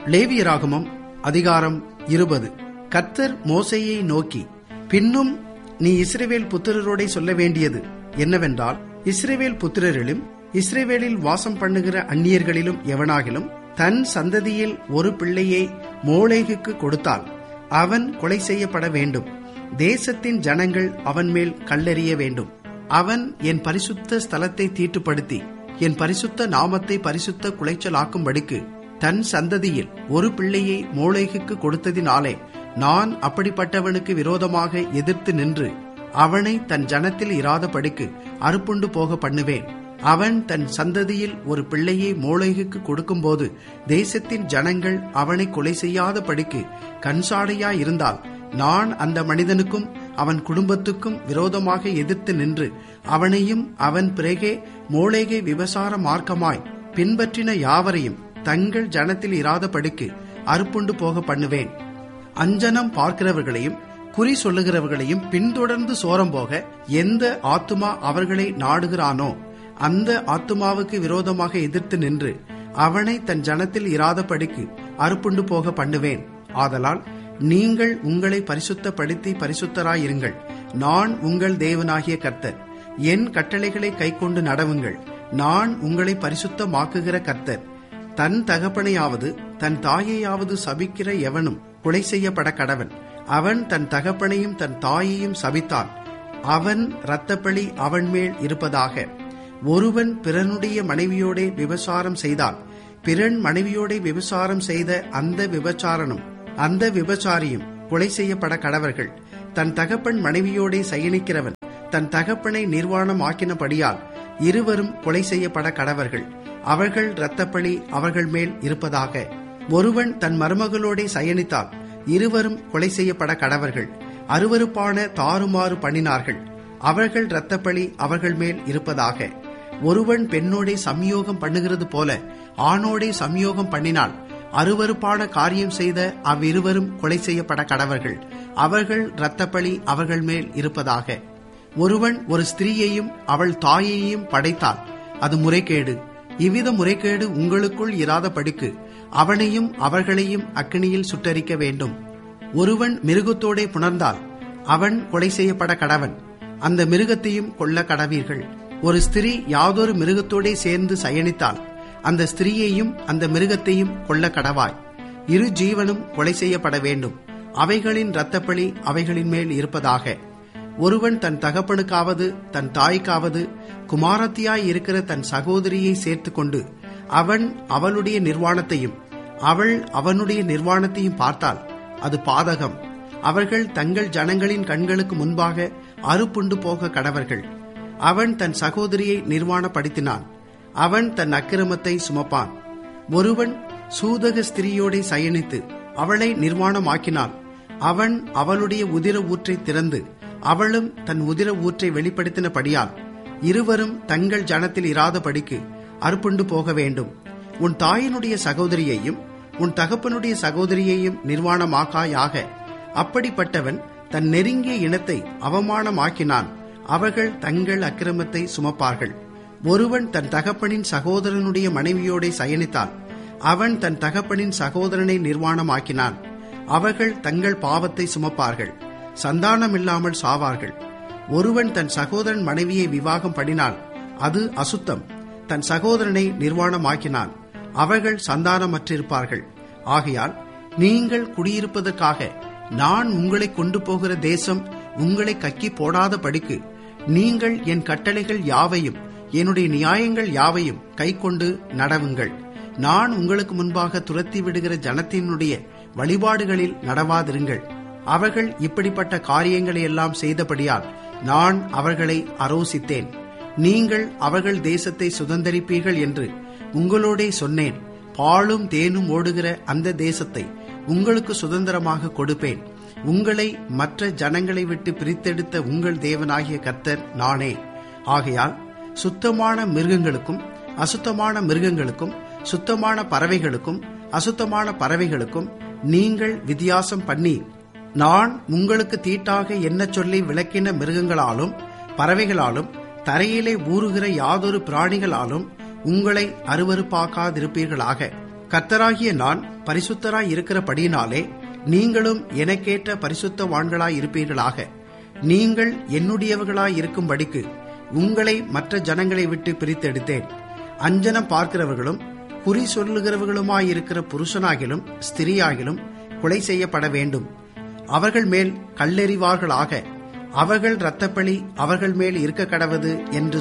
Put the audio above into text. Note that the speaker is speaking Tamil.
லேவியராகமம் அதிகாரம் 20. கர்த்தர் மோசேயை நோக்கி, பின்னும் நீ இஸ்ரவேல் புத்திரரோடே சொல்ல வேண்டியது என்னவென்றால், இஸ்ரவேல் புத்திரரிலும் இஸ்ரவேலில் வாசம் பண்ணுகிற அந்நியர்களிலும் எவனாகிலும் தன் சந்ததியில் ஒரு பிள்ளையை மோளேகுக்கு கொடுத்தால் அவன் கொலை செய்யப்பட வேண்டும். தேசத்தின் ஜனங்கள் அவன் மேல் கல்லெறிய வேண்டும். அவன் என் பரிசுத்த ஸ்தலத்தை தீட்டுப்படுத்தி என் பரிசுத்த நாமத்தை பரிசுத்த குலைச்சலாக்கும்படிக்கு தன் சந்ததியில் ஒரு பிள்ளையை மோளேகுக்கு கொடுத்ததினாலே நான் அப்படிப்பட்டவனுக்கு விரோதமாக எதிர்த்து நின்று அவனை தன் ஜனத்தில் இராதபடிக்கு அறுப்புண்டு போக பண்ணுவேன். அவன் தன் சந்ததியில் ஒரு பிள்ளையை மோளேகுக்கு கொடுக்கும்போது தேசத்தின் ஜனங்கள் அவனை கொலை செய்யாதபடிக்கு கண்சாடையாயிருந்தால் நான் அந்த மனிதனுக்கும் அவன் குடும்பத்துக்கும் விரோதமாக எதிர்த்து நின்று அவனையும் அவன் பிறகே மோளேகை விபசார மார்க்கமாய் பின்பற்றின யாவரையும் தங்கள் ஜனத்தில் இராதபடிக்கு அறுப்புண்டு போக பண்ணுவேன். அஞ்சனம் பார்க்கிறவர்களையும் குறி சொல்லுகிறவர்களையும் பின்தொடர்ந்து சோரம் போக எந்த ஆத்துமா அவர்களை நாடுகிறானோ அந்த ஆத்துமாவுக்கு விரோதமாக எதிர்த்து நின்று அவனை தன் ஜனத்தில் இராதபடிக்கு அறுப்புண்டு போக பண்ணுவேன். ஆதலால் நீங்கள் உங்களை பரிசுத்தப்படுத்தி பரிசுத்தராயிருங்கள். நான் உங்கள் தேவனாகிய கர்த்தர். என் கட்டளைகளை கைக்கொண்டு நடவுங்கள். நான் உங்களை பரிசுத்தமாக்குகிற கர்த்தர். தன் தகப்பனையாவது தன் தாயையாவது சபிக்கிற எவனும் கொலை செய்யப்பட கடவன். அவன் தன் தகப்பனையும் தன் தாயையும் சபித்தான், அவன் இரத்தப்பழி அவன் மேல் இருப்பதாக. ஒருவன் பிறனுடைய மனைவியோட விபசாரம் செய்தால் பிறன் மனைவியோட விபசாரம் செய்த அந்த விபச்சாரனும் அந்த விபச்சாரியும் கொலை செய்யப்பட கடவர்கள். தன் தகப்பன் மனைவியோட சயனிக்கிறவன் தன் தகப்பனை நிர்வாணம் ஆக்கினபடியால் இருவரும் கொலை செய்யப்பட கடவர்கள். அவர்கள் இரத்தப்பழி அவர்கள் மேல் இருப்பதாக. ஒருவன் தன் மருமகளோட சயனித்தால் இருவரும் கொலை செய்யப்பட கடவர்கள். அருவருப்பான தாறுமாறு பண்ணினார்கள். அவர்கள் இரத்தப்பழி அவர்கள் மேல் இருப்பதாக. ஒருவன் பெண்ணோடே சம்யோகம் பண்ணுகிறது போல ஆணோடே சம்யோகம் பண்ணினால் அருவருப்பான காரியம் செய்த அவ்விருவரும் கொலை செய்யப்பட கடவர்கள். அவர்கள் இரத்தப்பழி அவர்கள் மேல் இருப்பதாக. ஒருவன் ஒரு ஸ்திரீயையும் அவள் தாயையும் படைத்தால் அது முறைகேடு. இவ்வித முறைகேடு உங்களுக்குள் இராதபடிக்கு அவனையும் அவர்களையும் அக்கினியில் சுட்டரிக்க வேண்டும். ஒருவன் மிருகத்தோடே புணர்ந்தால் அவன் கொலை செய்யப்பட கடவன். அந்த மிருகத்தையும் கொல்ல கடவீர்கள். ஒரு ஸ்திரீ யாதொரு மிருகத்தோடே சேர்ந்து சயனித்தால் அந்த ஸ்திரீயையும் அந்த மிருகத்தையும் கொல்ல கடவாய். இரு ஜீவனும் கொலை செய்யப்பட வேண்டும். அவைகளின் இரத்தப்பழி அவைகளின் மேல் இருப்பதாக. ஒருவன் தன் தகப்பனுக்காவது தன் தாய்க்காவது குமாரத்தியாய் இருக்கிற தன் சகோதரியை சேர்த்து கொண்டு அவன் அவளுடைய நிர்வாணத்தையும் அவள் அவனுடைய நிர்வாணத்தையும் பார்த்தால் அது பாதகம். அவர்கள் தங்கள் ஜனங்களின் கண்களுக்கு முன்பாக அறுப்புண்டு போக கடவர்கள். அவன் தன் சகோதரியை நிர்வாணப்படுத்தினான், அவன் தன் அக்கிரமத்தை சுமப்பான். ஒருவன் சூதக ஸ்திரீயோட சயனித்து அவளை நிர்வாணமாக்கினான், அவன் அவளுடைய உதிர ஊற்றை திறந்து அவளும் தன் உதிர ஊற்றை வெளிப்படுத்தினபடியால் இருவரும் தங்கள் ஜனத்தில் இராதபடிக்கு அறுப்புண்டு போக வேண்டும். உன் தாயினுடைய சகோதரியையும் உன் தகப்பனுடைய சகோதரியையும் நிர்வாணமாக்காயாக. அப்படிப்பட்டவன் தன் நெருங்கிய இனத்தை அவமானமாக்கினான், அவர்கள் தங்கள் அக்கிரமத்தை சுமப்பார்கள். ஒருவன் தன் தகப்பனின் சகோதரனுடைய மனைவியோட சயனித்தால் அவன் தன் தகப்பனின் சகோதரனை நிர்வாணமாக்கினான், அவர்கள் தங்கள் பாவத்தை சுமப்பார்கள், சந்தானமில்லாமல் சாவார்கள். ஒருவன் தன் சகோதரன் மனைவியை விவாகம் பண்ணினால் அது அசுத்தம். தன் சகோதரனை நிர்வாணமாக்கினான், அவர்கள் சந்தானமற்றிருப்பார்கள். ஆகையால் நீங்கள் குடியிருப்பதற்காக நான் உங்களை கொண்டு போகிற தேசம் உங்களை கக்கி போடாதபடிக்கு நீங்கள் என் கட்டளைகள் யாவையும் என்னுடைய நியாயங்கள் யாவையும் கைக்கொண்டு நடவுங்கள். நான் உங்களுக்கு முன்பாக துரத்தி விடுகிற ஜனத்தினுடைய வழிபாடுகளில் நடவாதிருங்கள். அவர்கள் இப்படிப்பட்ட காரியங்களை எல்லாம் செய்தபடியால் நான் அவர்களை அரோசித்தேன். நீங்கள் அவர்கள் தேசத்தை சுதந்தரிப்பீர்கள் என்று உங்களோடே சொன்னேன். பாலும் தேனும் ஓடுகிற அந்த தேசத்தை உங்களுக்கு சுதந்திரமாக கொடுப்பேன். உங்களை மற்ற ஜனங்களை விட்டு பிரித்தெடுத்த உங்கள் தேவனாகிய கர்த்தர் நானே. ஆகையால் சுத்தமான மிருகங்களுக்கும் அசுத்தமான மிருகங்களுக்கும் சுத்தமான பறவைகளுக்கும் அசுத்தமான பறவைகளுக்கும் நீங்கள் வித்தியாசம் பண்ணி நான் உங்களுக்கு தீட்டாக என்ன சொல்லி விளக்கின மிருகங்களாலும் பறவைகளாலும் தரையிலே ஊறுகிற யாதொரு பிராணிகளாலும் உங்களை அருவருப்பாக்காதிருப்பீர்களாக. கர்த்தராகிய நான் பரிசுத்தராய் இருக்கிறபடியினாலே நீங்களும் எனக்கேற்ற பரிசுத்தவான்களாய் இருப்பீர்களாக. நீங்கள் என்னுடையவர்களாய் இருக்கும்படிக்கு உங்களை மற்ற ஜனங்களை விட்டு பிரித்தெடுத்தேன். அஞ்சனம் பார்க்கிறவர்களும் குறி சொல்லுகிறவர்களுமாயிருக்கிற புருஷனாகிலும் ஸ்திரீயாகிலும் கொலை செய்யப்பட வேண்டும். அவர்கள் மேல் கல்லெறிவார்களாக. அவர்கள் இரத்தப்பழி அவர்கள் மேல் இருக்க கடவது என்று